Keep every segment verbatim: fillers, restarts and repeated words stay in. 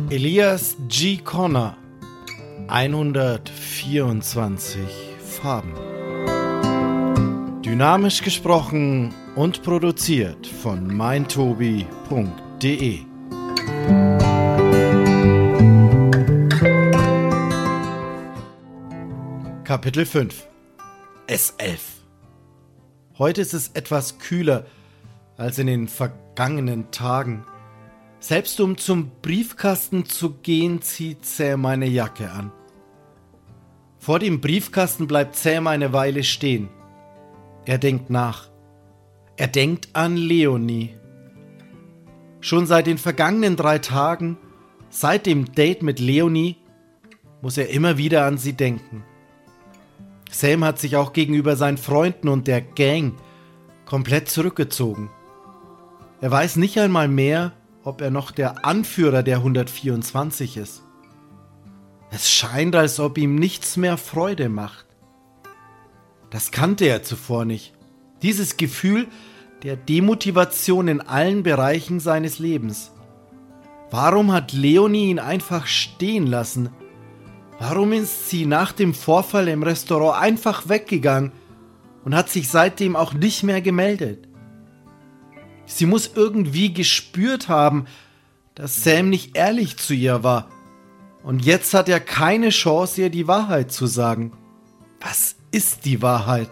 Elias G. Connor, hundertvierundzwanzig Farben. Dynamisch gesprochen und produziert von meintobi punkt de. Kapitel fünf. S elf. Heute ist es etwas kühler als in den vergangenen Tagen. Selbst um zum Briefkasten zu gehen, zieht Sam eine Jacke an. Vor dem Briefkasten bleibt Sam eine Weile stehen. Er denkt nach. Er denkt an Leonie. Schon seit den vergangenen drei Tagen, seit dem Date mit Leonie, muss er immer wieder an sie denken. Sam hat sich auch gegenüber seinen Freunden und der Gang komplett zurückgezogen. Er weiß nicht einmal mehr, ob er noch der Anführer der hundertvierundzwanzig ist. Es scheint, als ob ihm nichts mehr Freude macht. Das kannte er zuvor nicht. Dieses Gefühl der Demotivation in allen Bereichen seines Lebens. Warum hat Leonie ihn einfach stehen lassen? Warum ist sie nach dem Vorfall im Restaurant einfach weggegangen und hat sich seitdem auch nicht mehr gemeldet? Sie muss irgendwie gespürt haben, dass Sam nicht ehrlich zu ihr war. Und jetzt hat er keine Chance, ihr die Wahrheit zu sagen. Was ist die Wahrheit?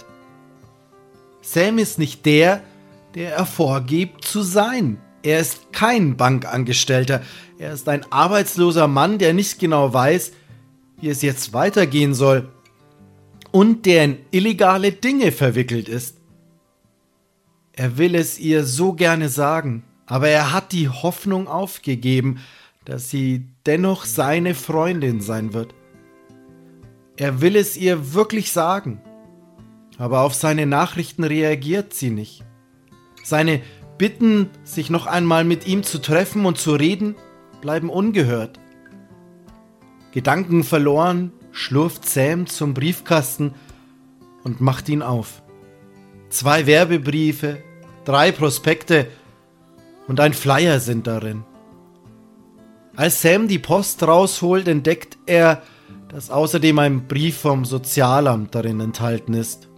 Sam ist nicht der, der er vorgibt zu sein. Er ist kein Bankangestellter. Er ist ein arbeitsloser Mann, der nicht genau weiß, wie es jetzt weitergehen soll. Und der in illegale Dinge verwickelt ist. Er will es ihr so gerne sagen, aber er hat die Hoffnung aufgegeben, dass sie dennoch seine Freundin sein wird. Er will es ihr wirklich sagen, aber auf seine Nachrichten reagiert sie nicht. Seine Bitten, sich noch einmal mit ihm zu treffen und zu reden, bleiben ungehört. Gedanken verloren, schlurft Sam zum Briefkasten und macht ihn auf. Zwei Werbebriefe, drei Prospekte und ein Flyer sind darin. Als Sam die Post rausholt, entdeckt er, dass außerdem ein Brief vom Sozialamt darin enthalten ist.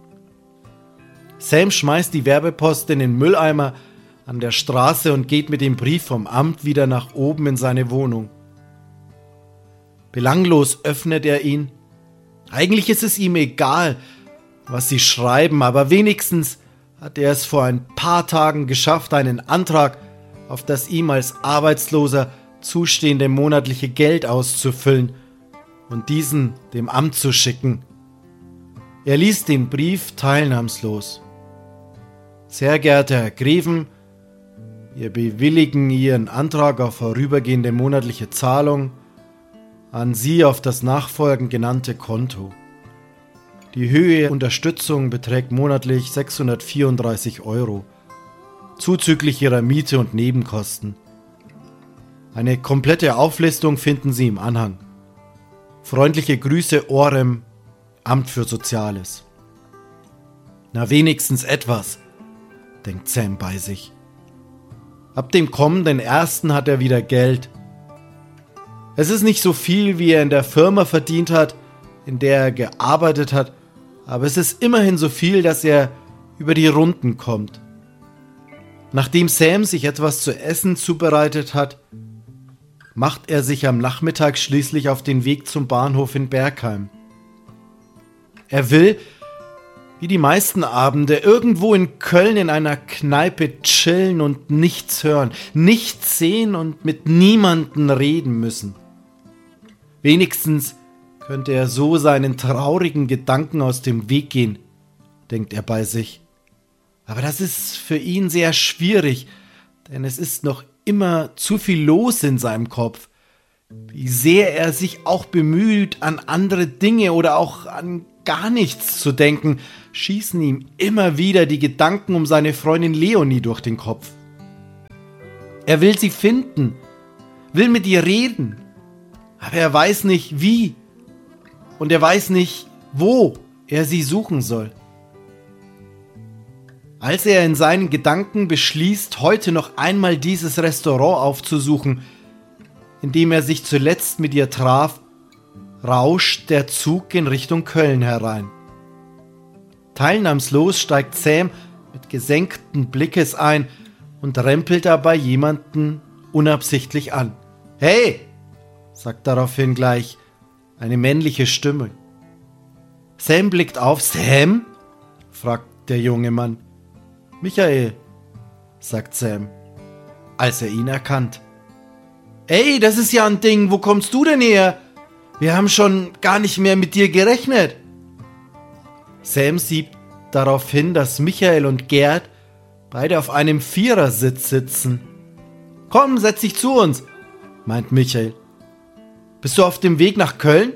Sam schmeißt die Werbepost in den Mülleimer an der Straße und geht mit dem Brief vom Amt wieder nach oben in seine Wohnung. Belanglos öffnet er ihn. Eigentlich ist es ihm egal, was sie schreiben, aber wenigstens hat er es vor ein paar Tagen geschafft, einen Antrag auf das ihm als Arbeitsloser zustehende monatliche Geld auszufüllen und diesen dem Amt zu schicken. Er liest den Brief teilnahmslos. Sehr geehrter Herr Greven, wir bewilligen Ihren Antrag auf vorübergehende monatliche Zahlung an Sie auf das nachfolgend genannte Konto. Die Höhe der Unterstützung beträgt monatlich sechshundertvierunddreißig Euro, zuzüglich Ihrer Miete und Nebenkosten. Eine komplette Auflistung finden Sie im Anhang. Freundliche Grüße, Orem, Amt für Soziales. Na, wenigstens etwas, denkt Sam bei sich. Ab dem kommenden ersten hat er wieder Geld. Es ist nicht so viel, wie er in der Firma verdient hat, in der er gearbeitet hat, aber es ist immerhin so viel, dass er über die Runden kommt. Nachdem Sam sich etwas zu essen zubereitet hat, macht er sich am Nachmittag schließlich auf den Weg zum Bahnhof in Bergheim. Er will, wie die meisten Abende, irgendwo in Köln in einer Kneipe chillen und nichts hören, nichts sehen und mit niemandem reden müssen. Wenigstens könnte er so seinen traurigen Gedanken aus dem Weg gehen, denkt er bei sich. Aber das ist für ihn sehr schwierig, denn es ist noch immer zu viel los in seinem Kopf. Wie sehr er sich auch bemüht, an andere Dinge oder auch an gar nichts zu denken, schießen ihm immer wieder die Gedanken um seine Freundin Leonie durch den Kopf. Er will sie finden, will mit ihr reden, aber er weiß nicht wie und er weiß nicht, wo er sie suchen soll. Als er in seinen Gedanken beschließt, heute noch einmal dieses Restaurant aufzusuchen, in dem er sich zuletzt mit ihr traf, rauscht der Zug in Richtung Köln herein. Teilnahmslos steigt Sam mit gesenkten Blickes ein und rempelt dabei jemanden unabsichtlich an. »Hey«, sagt daraufhin gleich eine männliche Stimme. Sam blickt auf. »Sam?«, fragt der junge Mann. »Michael«, sagt Sam, als er ihn erkannt. »Ey, das ist ja ein Ding, wo kommst du denn her? Wir haben schon gar nicht mehr mit dir gerechnet.« Sam sieht darauf hin, dass Michael und Gerd beide auf einem Vierersitz sitzen. »Komm, setz dich zu uns«, meint Michael. »Bist du auf dem Weg nach Köln?«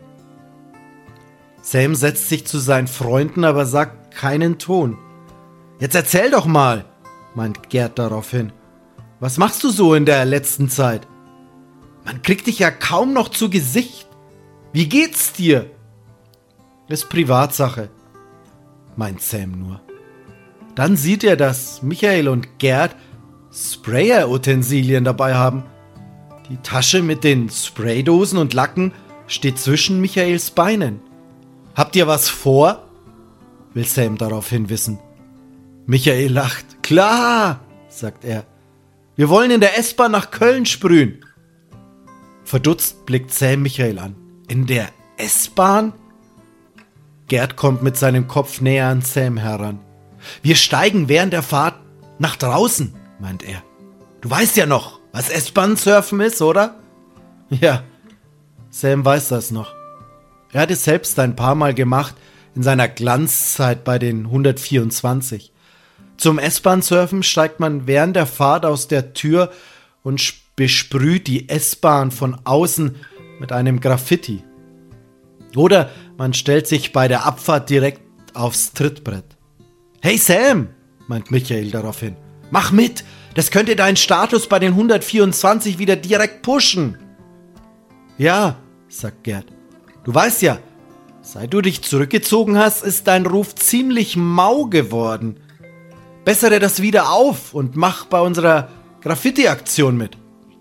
Sam setzt sich zu seinen Freunden, aber sagt keinen Ton. »Jetzt erzähl doch mal«, meint Gerd daraufhin. »Was machst du so in der letzten Zeit? Man kriegt dich ja kaum noch zu Gesicht. Wie geht's dir?« »Ist Privatsache«, meint Sam nur. Dann sieht er, dass Michael und Gerd Sprayer-Utensilien dabei haben. Die Tasche mit den Spraydosen und Lacken steht zwischen Michaels Beinen. »Habt ihr was vor?«, will Sam daraufhin wissen. Michael lacht. »Klar«, sagt er. »Wir wollen in der S-Bahn nach Köln sprühen.« Verdutzt blickt Sam Michael an. »In der S-Bahn?« Gerd kommt mit seinem Kopf näher an Sam heran. »Wir steigen während der Fahrt nach draußen«, meint er. »Du weißt ja noch, was S-Bahn-Surfen ist, oder?« »Ja«, Sam weiß das noch. Er hat es selbst ein paar Mal gemacht in seiner Glanzzeit bei den hundertvierundzwanzig. Zum S-Bahn-Surfen steigt man während der Fahrt aus der Tür und besprüht die S-Bahn von außen mit einem Graffiti. Oder man stellt sich bei der Abfahrt direkt aufs Trittbrett. »Hey Sam«, meint Michael daraufhin, »mach mit, das könnte deinen Status bei den hundertvierundzwanzig wieder direkt pushen.« »Ja«, sagt Gerd, »du weißt ja, seit du dich zurückgezogen hast, ist dein Ruf ziemlich mau geworden. Bessere das wieder auf und mach bei unserer Graffiti-Aktion mit.«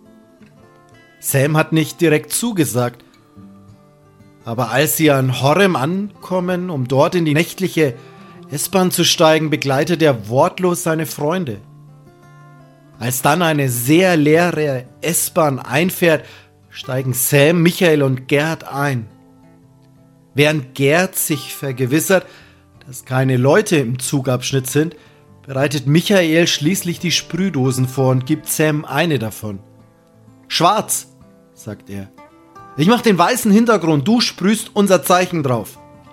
Sam hat nicht direkt zugesagt, aber als sie an Horrem ankommen, um dort in die nächtliche S-Bahn zu steigen, begleitet er wortlos seine Freunde. Als dann eine sehr leere S-Bahn einfährt, steigen Sam, Michael und Gerd ein. Während Gerd sich vergewissert, dass keine Leute im Zugabschnitt sind, bereitet Michael schließlich die Sprühdosen vor und gibt Sam eine davon. »Schwarz«, sagt er. »Ich mach den weißen Hintergrund, du sprühst unser Zeichen drauf.«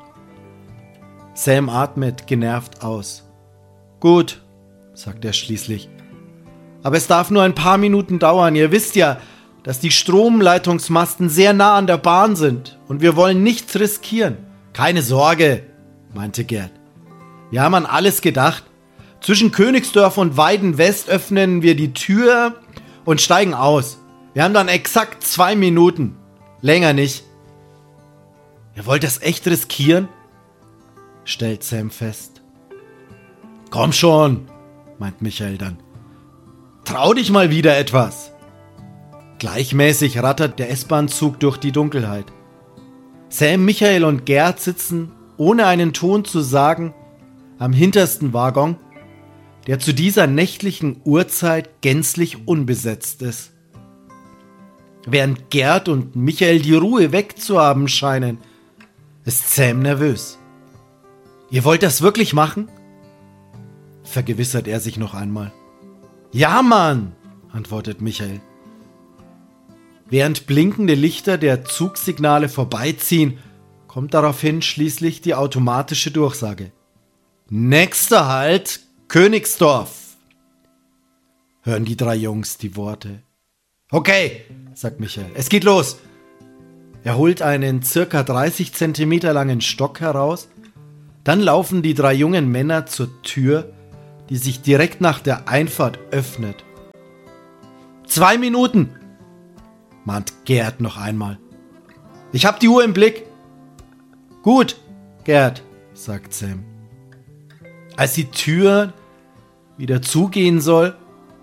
Sam atmet genervt aus. »Gut«, sagt er schließlich. »Aber es darf nur ein paar Minuten dauern. Ihr wisst ja, dass die Stromleitungsmasten sehr nah an der Bahn sind und wir wollen nichts riskieren.« »Keine Sorge«, meinte Gerd. »Wir haben an alles gedacht. Zwischen Königsdorf und Weiden West öffnen wir die Tür und steigen aus. Wir haben dann exakt zwei Minuten. Länger nicht.« »Ihr wollt das echt riskieren?«, stellt Sam fest. »Komm schon«, meint Michael dann. »Trau dich mal wieder etwas.« Gleichmäßig rattert der S-Bahn-Zug durch die Dunkelheit. Sam, Michael und Gerd sitzen, ohne einen Ton zu sagen, am hintersten Waggon, der zu dieser nächtlichen Uhrzeit gänzlich unbesetzt ist. Während Gerd und Michael die Ruhe wegzuhaben scheinen, ist Sam nervös. »Ihr wollt das wirklich machen?«, vergewissert er sich noch einmal. »Ja, Mann«, antwortet Michael. Während blinkende Lichter der Zugsignale vorbeiziehen, kommt daraufhin schließlich die automatische Durchsage. »Nächster Halt, Königsdorf!« Hören die drei Jungs die Worte. »Okay«, sagt Michael, »es geht los.« Er holt einen circa dreißig Zentimeter langen Stock heraus. Dann laufen die drei jungen Männer zur Tür, die sich direkt nach der Einfahrt öffnet. »Zwei Minuten«, mahnt Gerd noch einmal. »Ich hab die Uhr im Blick.« »Gut, Gerd«, sagt Sam. Als die Tür wieder zugehen soll,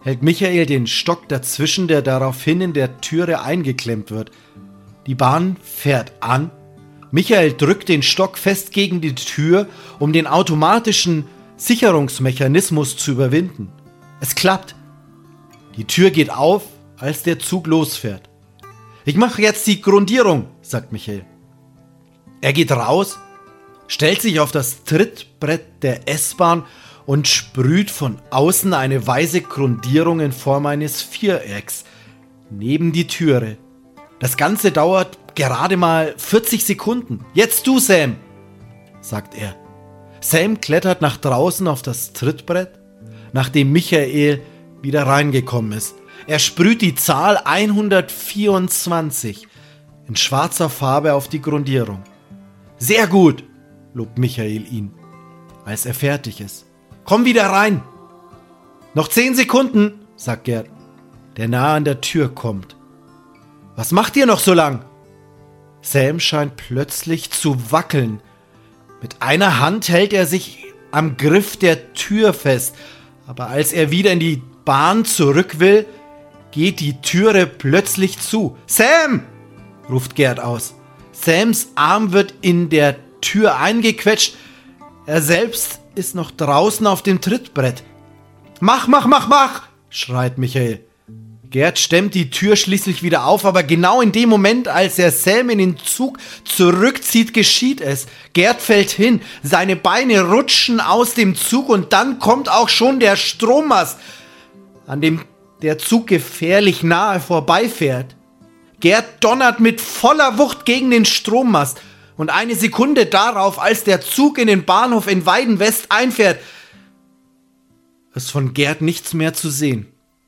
hält Michael den Stock dazwischen, der daraufhin in der Türe eingeklemmt wird. Die Bahn fährt an. Michael drückt den Stock fest gegen die Tür, um den automatischen Sicherungsmechanismus zu überwinden. Es klappt. Die Tür geht auf, als der Zug losfährt. Ich mache jetzt die Grundierung, sagt Michael. Er geht raus, stellt sich auf das Trittbrett der S-Bahn und sprüht von außen eine weiße Grundierung in Form eines Vierecks neben die Türe. Das Ganze dauert gerade mal vierzig Sekunden. Jetzt du, Sam, sagt er. Sam klettert nach draußen auf das Trittbrett, nachdem Michael wieder reingekommen ist. Er sprüht die Zahl hundertvierundzwanzig in schwarzer Farbe auf die Grundierung. Sehr gut, lobt Michael ihn, als er fertig ist. Komm wieder rein. Noch zehn Sekunden, sagt Gerd, der nahe an der Tür kommt. Was macht ihr noch so lang? Sam scheint plötzlich zu wackeln. Mit einer Hand hält er sich am Griff der Tür fest, aber als er wieder in die Bahn zurück will, geht die Türe plötzlich zu. Sam! Ruft Gerd aus. Sams Arm wird in der Tür eingequetscht. Er selbst ist noch draußen auf dem Trittbrett. Mach, mach, mach, mach! Schreit Michael. Gerd stemmt die Tür schließlich wieder auf, aber genau in dem Moment, als er Sam in den Zug zurückzieht, geschieht es. Gerd fällt hin, seine Beine rutschen aus dem Zug und dann kommt auch schon der Strommast, an dem der Zug gefährlich nahe vorbeifährt. Gerd donnert mit voller Wucht gegen den Strommast und eine Sekunde darauf, als der Zug in den Bahnhof in Weiden-West einfährt, ist von Gerd nichts mehr zu sehen.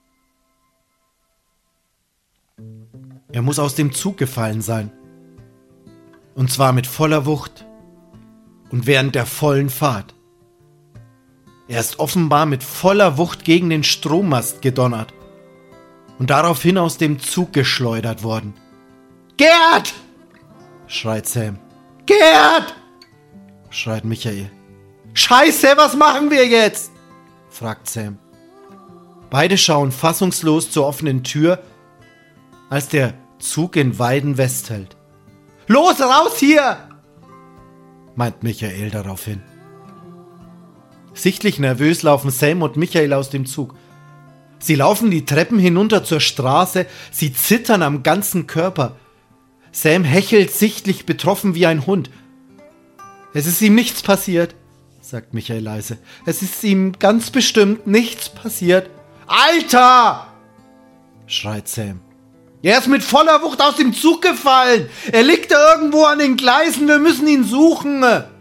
Er muss aus dem Zug gefallen sein. Und zwar mit voller Wucht und während der vollen Fahrt. Er ist offenbar mit voller Wucht gegen den Strommast gedonnert und daraufhin aus dem Zug geschleudert worden. Gerd! Schreit Sam. Gerd! Schreit Michael. Scheiße, was machen wir jetzt? Fragt Sam. Beide schauen fassungslos zur offenen Tür, als der Zug in Weiden-West hält. Los, raus hier! Meint Michael daraufhin. Sichtlich nervös laufen Sam und Michael aus dem Zug. Sie laufen die Treppen hinunter zur Straße, sie zittern am ganzen Körper. Sam hechelt sichtlich betroffen wie ein Hund. Es ist ihm nichts passiert, sagt Michael leise. Es ist ihm ganz bestimmt nichts passiert. Alter! Schreit Sam. Er ist mit voller Wucht aus dem Zug gefallen. Er liegt da irgendwo an den Gleisen. Wir müssen ihn suchen.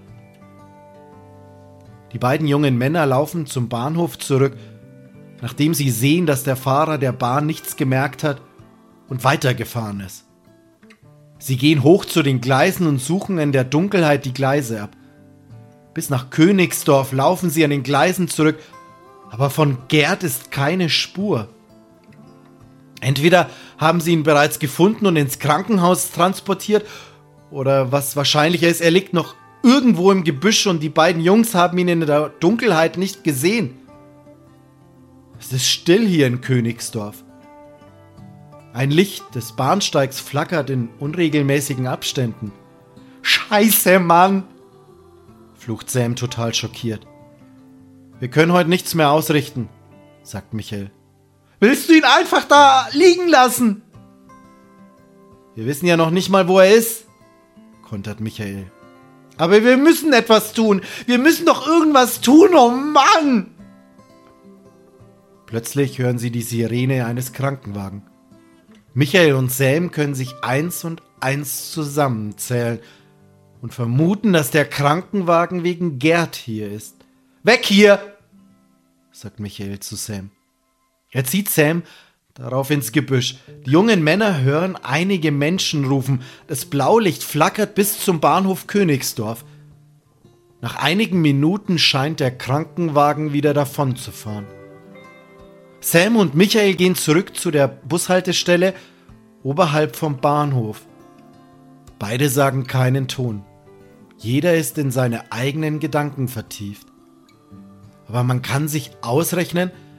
Die beiden jungen Männer laufen zum Bahnhof zurück, nachdem sie sehen, dass der Fahrer der Bahn nichts gemerkt hat und weitergefahren ist. Sie gehen hoch zu den Gleisen und suchen in der Dunkelheit die Gleise ab. Bis nach Königsdorf laufen sie an den Gleisen zurück, aber von Gerd ist keine Spur. Entweder haben sie ihn bereits gefunden und ins Krankenhaus transportiert, oder was wahrscheinlicher ist, er liegt noch irgendwo im Gebüsch und die beiden Jungs haben ihn in der Dunkelheit nicht gesehen. Es ist still hier in Königsdorf. Ein Licht des Bahnsteigs flackert in unregelmäßigen Abständen. Scheiße, Mann! Flucht Sam total schockiert. Wir können heute nichts mehr ausrichten, sagt Michael. Willst du ihn einfach da liegen lassen? Wir wissen ja noch nicht mal, wo er ist, kontert Michael. Aber wir müssen etwas tun. Wir müssen doch irgendwas tun, oh Mann! Plötzlich hören sie die Sirene eines Krankenwagens. Michael und Sam können sich eins und eins zusammenzählen und vermuten, dass der Krankenwagen wegen Gerd hier ist. Weg hier! Sagt Michael zu Sam. Er zieht Sam darauf ins Gebüsch. Die jungen Männer hören einige Menschen rufen. Das Blaulicht flackert bis zum Bahnhof Königsdorf. Nach einigen Minuten scheint der Krankenwagen wieder davonzufahren. Sam und Michael gehen zurück zu der Bushaltestelle oberhalb vom Bahnhof. Beide sagen keinen Ton. Jeder ist in seine eigenen Gedanken vertieft. Aber man kann sich ausrechnen,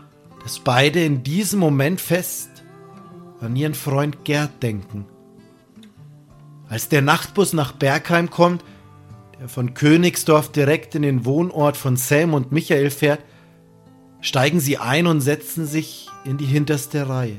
dass beide in diesem Moment fest an ihren Freund Gerd denken. Als der Nachtbus nach Bergheim kommt, der von Königsdorf direkt in den Wohnort von Sam und Michael fährt, steigen sie ein und setzen sich in die hinterste Reihe.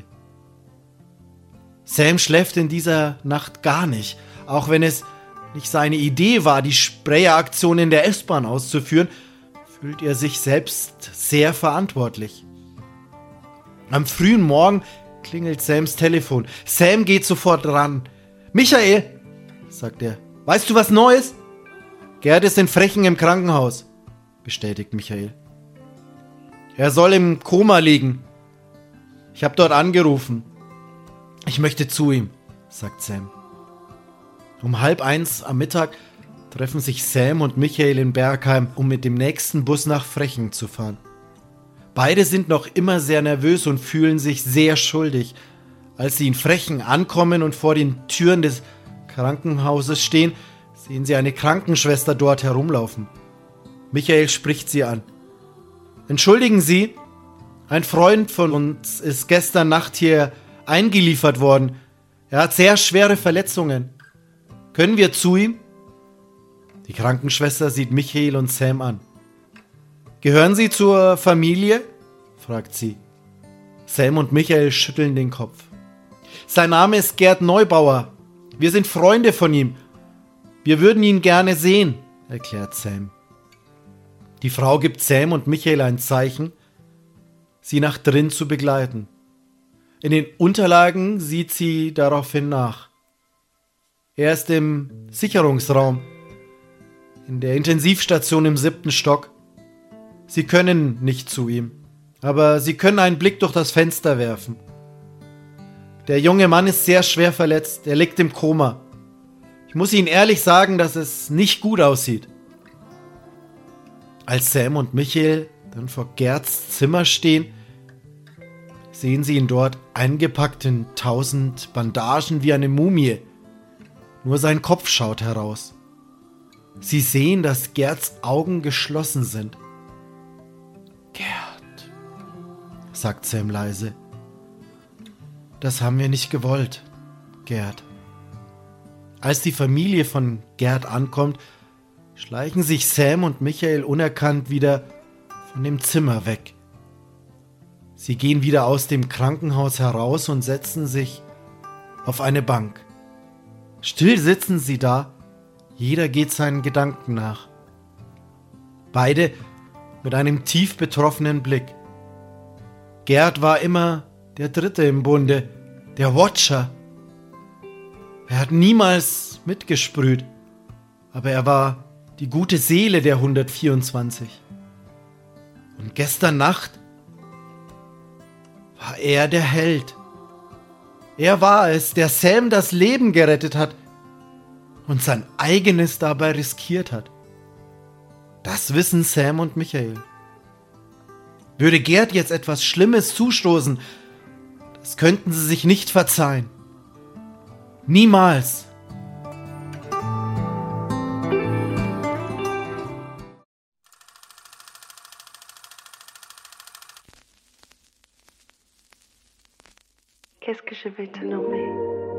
Sam schläft in dieser Nacht gar nicht, auch wenn es nicht seine Idee war, die Sprayeraktion in der S-Bahn auszuführen, fühlt er sich selbst sehr verantwortlich. Am frühen Morgen klingelt Sams Telefon. Sam geht sofort ran. »Michael«, sagt er, »weißt du was Neues?« »Gerd ist in Frechen im Krankenhaus«, bestätigt Michael. »Er soll im Koma liegen. Ich habe dort angerufen. Ich möchte zu ihm«, sagt Sam. Um halb eins am Mittag treffen sich Sam und Michael in Bergheim, um mit dem nächsten Bus nach Frechen zu fahren. Beide sind noch immer sehr nervös und fühlen sich sehr schuldig. Als sie in Frechen ankommen und vor den Türen des Krankenhauses stehen, sehen sie eine Krankenschwester dort herumlaufen. Michael spricht sie an. »Entschuldigen Sie, ein Freund von uns ist gestern Nacht hier eingeliefert worden. Er hat sehr schwere Verletzungen. Können wir zu ihm?« Die Krankenschwester sieht Michael und Sam an. »Gehören Sie zur Familie?« fragt sie. Sam und Michael schütteln den Kopf. »Sein Name ist Gerd Neubauer. Wir sind Freunde von ihm. Wir würden ihn gerne sehen«, erklärt Sam. Die Frau gibt Sam und Michael ein Zeichen, sie nach drin zu begleiten. In den Unterlagen sieht sie daraufhin nach. Er ist im Sicherungsraum, in der Intensivstation im siebten Stock. Sie können nicht zu ihm, aber Sie können einen Blick durch das Fenster werfen. Der junge Mann ist sehr schwer verletzt, er liegt im Koma. Ich muss Ihnen ehrlich sagen, dass es nicht gut aussieht. Als Sam und Michael dann vor Gerds Zimmer stehen, sehen sie ihn dort eingepackt in tausend Bandagen wie eine Mumie. Nur sein Kopf schaut heraus. Sie sehen, dass Gerds Augen geschlossen sind. »Gerd«, sagt Sam leise. »Das haben wir nicht gewollt, Gerd.« Als die Familie von Gerd ankommt, schleichen sich Sam und Michael unerkannt wieder von dem Zimmer weg. Sie gehen wieder aus dem Krankenhaus heraus und setzen sich auf eine Bank. Still sitzen sie da, jeder geht seinen Gedanken nach. Beide mit einem tief betroffenen Blick. Gerd war immer der Dritte im Bunde, der Watcher. Er hat niemals mitgesprüht, aber er war die gute Seele der hundertvierundzwanzig. Und gestern Nacht war er der Held. Er war es, der Sam das Leben gerettet hat und sein eigenes dabei riskiert hat. Das wissen Sam und Michael. Würde Gerd jetzt etwas Schlimmes zustoßen, das könnten sie sich nicht verzeihen. Niemals. Qu'est-ce que je vais te nommer?